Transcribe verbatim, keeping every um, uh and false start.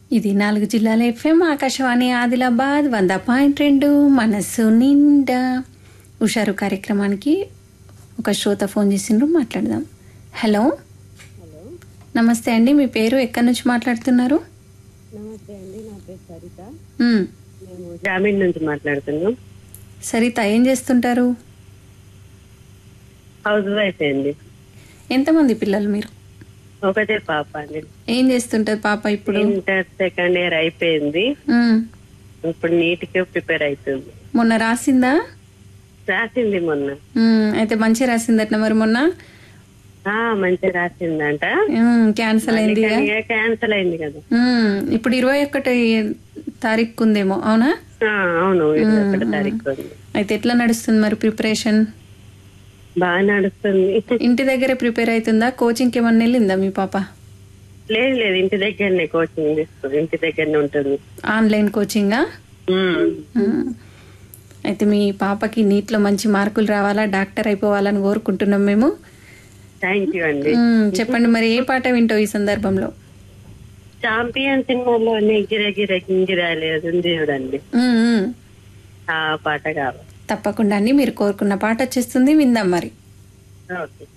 ఇది నాలుగు జిల్లాల ఎఫ్ఎం ఆకాశవాణి ఆదిలాబాద్ వంద పాయింట్ రెండు మనసు నిండా హుషారు కార్యక్రమానికి ఒక శ్రోత ఫోన్ చేసిండ్రు, మాట్లాడదాం. హలో హలో నమస్తే అండి, మీ పేరు ఎక్కడి నుంచి మాట్లాడుతున్నారు? నమస్తే అండి, నా పేరు సరిత. మ్, మేము గ్రామీణ నుంచి మాట్లాడుతున్నాం. సరిత, ఏం చేస్తుంటారు? హౌస్ వైఫ్ అండి. ఎంతమంది పిల్లలు మీరు? ఒకటే పాప అండి. ఏం చేస్తుంటారు పాప ఇప్పుడు? ఇంటర్ సెకండ్ ఇయర్ అయిపోయింది. మ్, ఇప్పుడు నీట్ కి ప్రిపేర్ అవుతుంది. మొన్న రాసిందా? రాసింది మొన్న. మ్, అయితే మంచిగా రాసిందట మరి మొన్న? ఆ మంచిగా రాసిందంట. క్యాన్సల్ అయింది క్యాన్సల్ అయింది కదా. మ్, ఇప్పుడు ఇరవై ఒకటి తారీఖు ఉందేమో, అవునా? ఆ, అవును, ఇరవై ఒకటో తారీఖు ఉంది. అయితే ఎట్లా నడుస్తుంది మరి ప్రిపరేషన్? బాగా నడుస్తుంది. ఇంటి దగ్గర ప్రిపేర్ అవుతుందా? కోచింగ్కి ఏమన్నా వెళ్ళిందా మీ పాప? లేదు లేదు, ఇంటి దగ్గరనే కోచింగ్ తీసుకుంది, ఇంటి దగ్గరనే ఉంటుంది. ఆన్లైన్ కోచింగా? ఉమ్. అయితే మీ పాపకి నీట్లో మంచి మార్కులు రావాలా, డాక్టర్ అయిపోవాలని కోరుకుంటున్నాం మేము. థ్యాంక్ యూ అండి. మ్, చెప్పండి మరి, ఏ పాట వింటావు ఈ సందర్భంలో? చాంపియన్ సినిమాలో గిర గిర గింగిరాలి అది ఉంది చూడండి, మ్, మ్. ఆ పాట కావాలి. తప్పకుండా అండి, మీరు కోరుకున్న పాట వచ్చేస్తుంది, విందాం మరి. ఓకే.